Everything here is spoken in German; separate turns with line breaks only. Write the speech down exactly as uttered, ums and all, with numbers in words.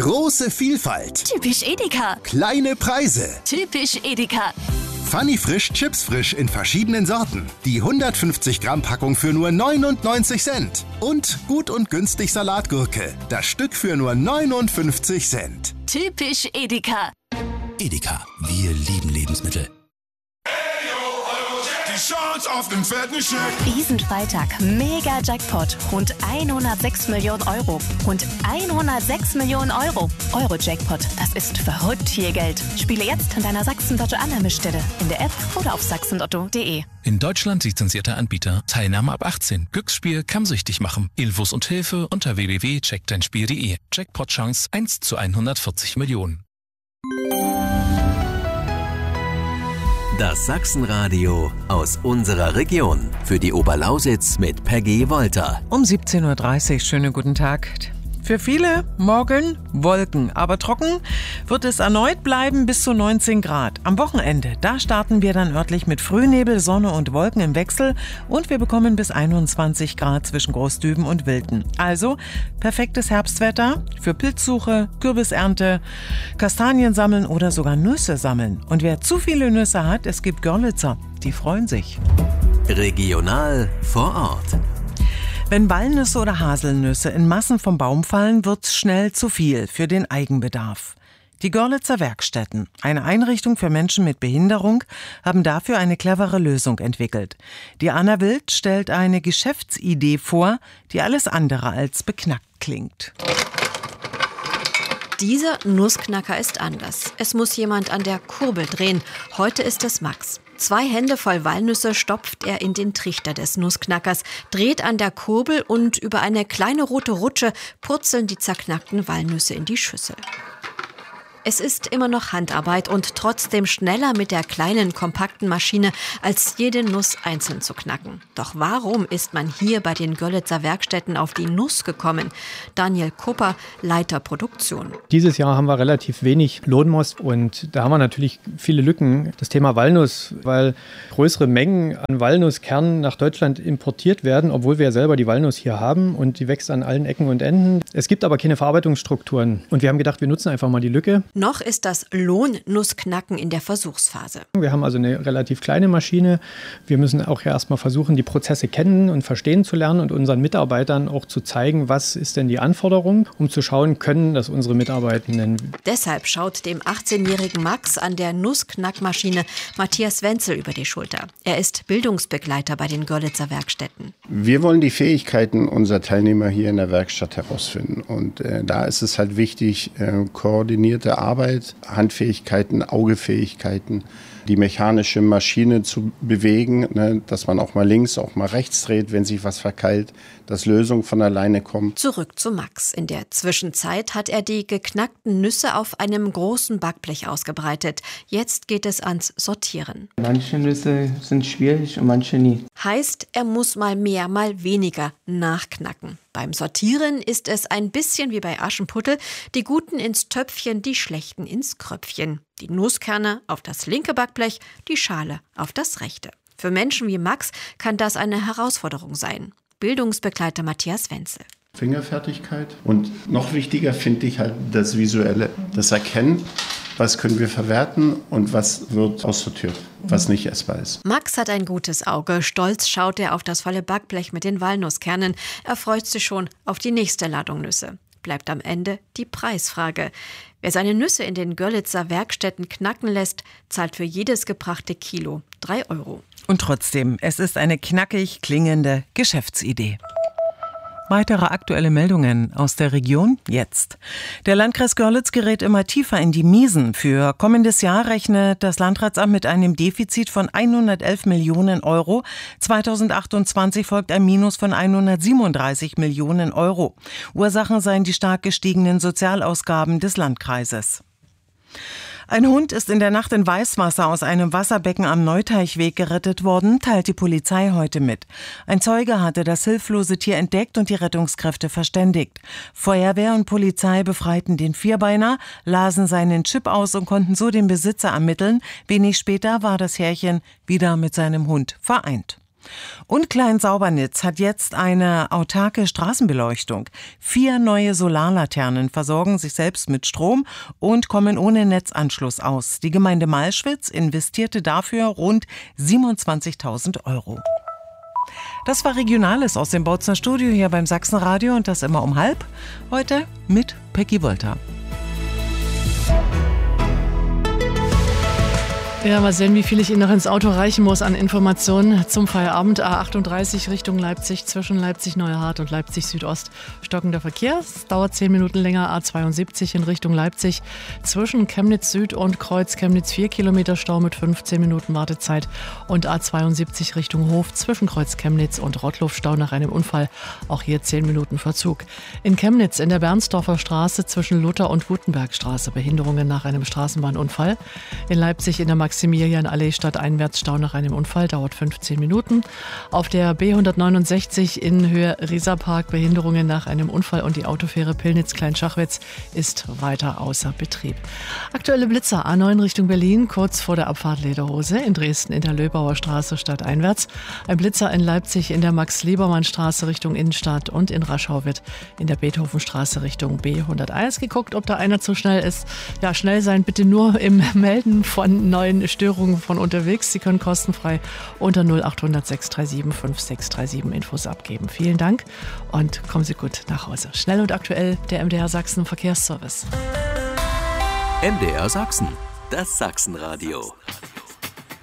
Große Vielfalt.
Typisch Edeka.
Kleine Preise.
Typisch Edeka.
Funny Frisch, Chips frisch in verschiedenen Sorten. Die hundertfünfzig Gramm Packung für nur neunundneunzig Cent. Und gut und günstig Salatgurke. Das Stück für nur neunundfünfzig Cent.
Typisch Edeka.
Edeka, wir lieben Lebensmittel.
Die Chance auf den fetten Scheck.
Diesen Freitag Mega Jackpot. Rund hundertsechs Millionen Euro. Rund hundertsechs Millionen Euro. Euro-Jackpot. Das ist verrückt viel Geld. Spiele jetzt in deiner Sachsen-Lotto-Annahmestelle. In der App oder auf sachsenlotto punkt de.
In Deutschland lizenzierter Anbieter. Teilnahme ab achtzehn. Glücksspiel kann süchtig machen. Infos und Hilfe unter w w w punkt check dein spiel punkt de. Jackpot-Chance eins zu hundertvierzig Millionen.
Das Sachsenradio aus unserer Region. Für die Oberlausitz mit Peggy Wolter.
Um siebzehn Uhr dreißig, schönen guten Tag. Für viele morgen Wolken, aber trocken wird es erneut bleiben bis zu neunzehn Grad. Am Wochenende, da starten wir dann örtlich mit Frühnebel, Sonne und Wolken im Wechsel und wir bekommen bis einundzwanzig Grad zwischen Großdüben und Wilden. Also perfektes Herbstwetter für Pilzsuche, Kürbisernte, Kastanien sammeln oder sogar Nüsse sammeln. Und wer zu viele Nüsse hat, es gibt Görlitzer, die freuen sich.
Regional vor Ort.
Wenn Walnüsse oder Haselnüsse in Massen vom Baum fallen, wird's schnell zu viel für den Eigenbedarf. Die Görlitzer Werkstätten, eine Einrichtung für Menschen mit Behinderung, haben dafür eine clevere Lösung entwickelt. Die Anna Wild stellt eine Geschäftsidee vor, die alles andere als beknackt klingt.
Dieser Nussknacker ist anders. Es muss jemand an der Kurbel drehen. Heute ist es Max. Zwei Hände voll Walnüsse stopft er in den Trichter des Nussknackers, dreht an der Kurbel und über eine kleine rote Rutsche purzeln die zerknackten Walnüsse in die Schüssel. Es ist immer noch Handarbeit und trotzdem schneller mit der kleinen, kompakten Maschine, als jede Nuss einzeln zu knacken. Doch warum ist man hier bei den Görlitzer Werkstätten auf die Nuss gekommen? Daniel Kupper, Leiter Produktion.
Dieses Jahr haben wir relativ wenig Lohnmost und da haben wir natürlich viele Lücken. Das Thema Walnuss, weil größere Mengen an Walnusskernen nach Deutschland importiert werden, obwohl wir ja selber die Walnuss hier haben und die wächst an allen Ecken und Enden. Es gibt aber keine Verarbeitungsstrukturen und wir haben gedacht, wir nutzen einfach mal die Lücke.
Noch ist das Lohnnussknacken in der Versuchsphase.
Wir haben also eine relativ kleine Maschine. Wir müssen auch erstmal versuchen, die Prozesse kennen und verstehen zu lernen und unseren Mitarbeitern auch zu zeigen, was ist denn die Anforderung, um zu schauen, können das unsere Mitarbeitenden.
Deshalb schaut dem achtzehnjährigen Max an der Nussknackmaschine Matthias Wenzel über die Schulter. Er ist Bildungsbegleiter bei den Görlitzer Werkstätten.
Wir wollen die Fähigkeiten unserer Teilnehmer hier in der Werkstatt herausfinden. Und äh, da ist es halt wichtig, äh, koordinierte Arbeit, Arbeit, Handfähigkeiten, Augefähigkeiten, die mechanische Maschine zu bewegen, ne, dass man auch mal links, auch mal rechts dreht, wenn sich was verkeilt, dass Lösungen von alleine kommen.
Zurück zu Max. In der Zwischenzeit hat er die geknackten Nüsse auf einem großen Backblech ausgebreitet. Jetzt geht es ans Sortieren.
Manche Nüsse sind schwierig und manche nie.
Heißt, er muss mal mehr, mal weniger nachknacken. Beim Sortieren ist es ein bisschen wie bei Aschenputtel, die Guten ins Töpfchen, die Schlechten ins Kröpfchen. Die Nusskerne auf das linke Backblech, die Schale auf das rechte. Für Menschen wie Max kann das eine Herausforderung sein. Bildungsbegleiter Matthias Wenzel.
Fingerfertigkeit und noch wichtiger finde ich halt das Visuelle, das Erkennen. Was können wir verwerten und was wird aussortiert, was nicht essbar ist.
Max hat ein gutes Auge. Stolz schaut er auf das volle Backblech mit den Walnusskernen. Er freut sich schon auf die nächste Ladung Nüsse. Bleibt am Ende die Preisfrage. Wer seine Nüsse in den Görlitzer Werkstätten knacken lässt, zahlt für jedes gebrachte Kilo drei Euro.
Und trotzdem, es ist eine knackig klingende Geschäftsidee. Weitere aktuelle Meldungen aus der Region jetzt. Der Landkreis Görlitz gerät immer tiefer in die Miesen. Für kommendes Jahr rechnet das Landratsamt mit einem Defizit von hundertelf Millionen Euro. zweitausendachtundzwanzig folgt ein Minus von hundertsiebenunddreißig Millionen Euro. Ursachen seien die stark gestiegenen Sozialausgaben des Landkreises. Ein Hund ist in der Nacht in Weißwasser aus einem Wasserbecken am Neuteichweg gerettet worden, teilt die Polizei heute mit. Ein Zeuge hatte das hilflose Tier entdeckt und die Rettungskräfte verständigt. Feuerwehr und Polizei befreiten den Vierbeiner, lasen seinen Chip aus und konnten so den Besitzer ermitteln. Wenig später war das Härchen wieder mit seinem Hund vereint. Und Klein-Saubernitz hat jetzt eine autarke Straßenbeleuchtung. Vier neue Solarlaternen versorgen sich selbst mit Strom und kommen ohne Netzanschluss aus. Die Gemeinde Malschwitz investierte dafür rund siebenundzwanzigtausend Euro. Das war Regionales aus dem Bautzner Studio hier beim Sachsenradio und das immer um halb. Heute mit Peggy Wolter.
Ja, mal sehen, wie viel ich Ihnen noch ins Auto reichen muss an Informationen zum Feierabend. A achtunddreißig Richtung Leipzig, zwischen Leipzig-Neuhardt und Leipzig-Südost. Stockender Verkehr, es dauert zehn Minuten länger. A zweiundsiebzig in Richtung Leipzig, zwischen Chemnitz Süd und Kreuz Chemnitz vier Kilometer Stau mit fünfzehn Minuten Wartezeit. Und A zweiundsiebzig Richtung Hof, zwischen Kreuz Chemnitz und Rottlow Stau nach einem Unfall. Auch hier zehn Minuten Verzug. In Chemnitz in der Bernsdorfer Straße zwischen Luther- und Gutenbergstraße Behinderungen nach einem Straßenbahnunfall. In Leipzig in der Max Maximilianallee stadteinwärts Stau nach einem Unfall, dauert fünfzehn Minuten. Auf der B hundertneunundsechzig in Höhe Rieserpark Behinderungen nach einem Unfall und die Autofähre Pillnitz-Kleinschachwitz ist weiter außer Betrieb. Aktuelle Blitzer A neun Richtung Berlin, kurz vor der Abfahrt Lederhose, in Dresden in der Löbauer Straße stadteinwärts. Ein Blitzer in Leipzig in der Max-Liebermann-Straße Richtung Innenstadt und in Raschau wird in der Beethovenstraße Richtung B hunderteins geguckt, ob da einer zu schnell ist. Ja, schnell sein bitte nur im Melden von neuen Störungen von unterwegs. Sie können kostenfrei unter null achthundert sechs drei sieben fünf sechs drei sieben Infos abgeben. Vielen Dank und kommen Sie gut nach Hause. Schnell und aktuell der M D R Sachsen Verkehrsservice.
M D R Sachsen, das Sachsenradio.